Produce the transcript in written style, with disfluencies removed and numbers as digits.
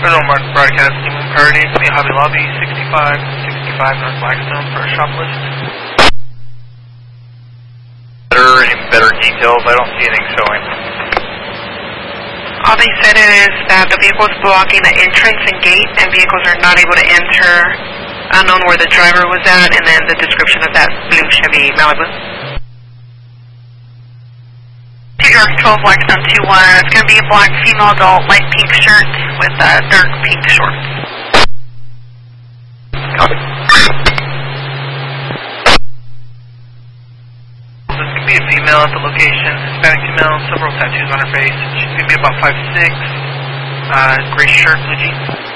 Federal Martin Broadcasting, priority for the Hobby Lobby, 65 North Blackstone for a shop list. Any better details? I don't see anything showing. All they said is that the vehicle is blocking the entrance and gate, and vehicles are not able to enter. Unknown where the driver was at, and then the description of that blue Chevy Malibu. New York 12 Blackstone 21. It's going to be a black female adult, light pink shirt with dark pink shorts. Copy. This could be a female at the location, Hispanic female, several tattoos on her face. She's going to be about 5'6", gray shirt, blue jeans.